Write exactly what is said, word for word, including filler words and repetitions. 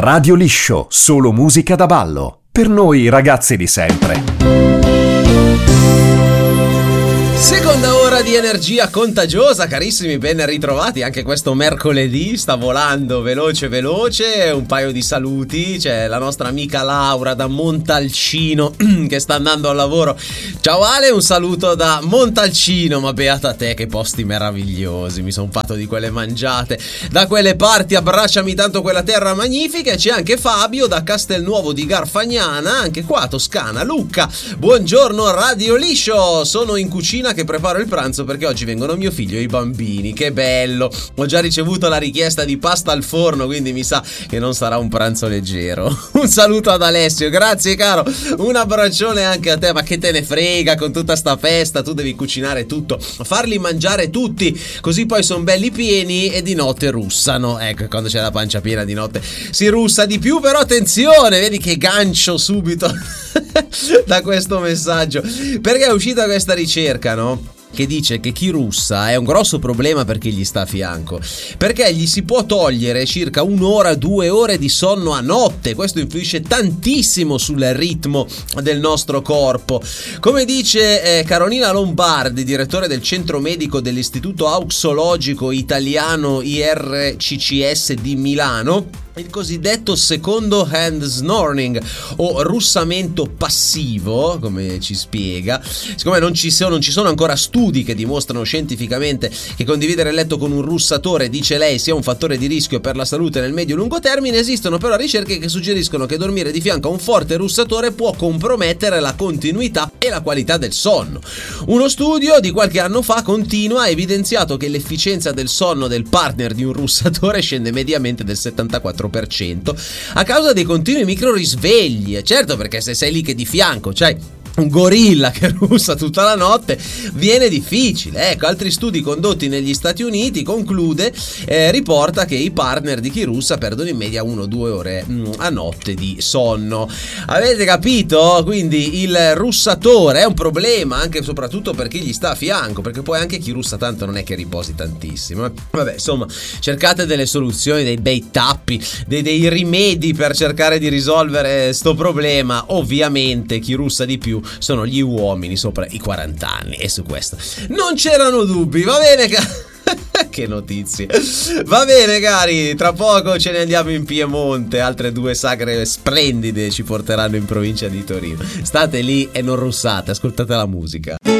Radio Liscio, solo musica da ballo. Per noi ragazzi di sempre. Seconda ora di energia contagiosa, carissimi, ben ritrovati anche questo mercoledì, sta volando veloce veloce, un paio di saluti, c'è la nostra amica Laura da Montalcino che sta andando al lavoro. Ciao Ale, un saluto da Montalcino, ma beata te, che posti meravigliosi, mi sono fatto di quelle mangiate da quelle parti, abbracciami tanto quella terra magnifica. E c'è anche Fabio da Castelnuovo di Garfagnana, anche qua Toscana. Lucca, buongiorno Radio Liscio, sono in cucina che preparo il pranzo perché oggi vengono mio figlio e i bambini. Che bello, ho già ricevuto la richiesta di pasta al forno, quindi mi sa che non sarà un pranzo leggero. Un saluto ad Alessio, grazie caro, un abbraccione anche a te. Ma che te ne frega con tutta sta festa, tu devi cucinare tutto, farli mangiare tutti, così poi sono belli pieni e di notte russano. Ecco, quando c'è la pancia piena di notte si russa di più. Però attenzione, vedi che gancio subito da questo messaggio, perché è uscita questa ricerca, no? Che dice che chi russa è un grosso problema per chi gli sta a fianco, perché gli si può togliere circa un'ora, due ore di sonno a notte. Questo influisce tantissimo sul ritmo del nostro corpo. Come dice eh, Carolina Lombardi, direttore del centro medico dell'Istituto Auxologico Italiano I R C C S di Milano, il cosiddetto secondo hand snoring o russamento passivo, come ci spiega, siccome non ci sono, non ci sono ancora studi che dimostrano scientificamente che condividere il letto con un russatore, dice lei, sia un fattore di rischio per la salute nel medio-lungo termine, esistono però ricerche che suggeriscono che dormire di fianco a un forte russatore può compromettere la continuità e la qualità del sonno. Uno studio di qualche anno fa continua ha evidenziato che l'efficienza del sonno del partner di un russatore scende mediamente del settantaquattro per cento a causa dei continui micro risvegli. Certo, perché se sei lì che di fianco c'hai un gorilla che russa tutta la notte viene difficile. Ecco, altri studi condotti negli Stati Uniti conclude eh, riporta che i partner di chi russa perdono in media uno due ore mh, a notte di sonno. Avete capito? Quindi il russatore è un problema anche e soprattutto per chi gli sta a fianco, perché poi anche chi russa tanto non è che riposi tantissimo. Vabbè, insomma, cercate delle soluzioni, dei bei tappi, dei, dei rimedi per cercare di risolvere sto problema. Ovviamente chi russa di più sono gli uomini sopra i quaranta anni, e su questo non c'erano dubbi. Va bene, ca- che notizie. Va bene cari, tra poco ce ne andiamo in Piemonte, altre due sagre splendide ci porteranno in provincia di Torino. State lì e non russate, ascoltate la musica.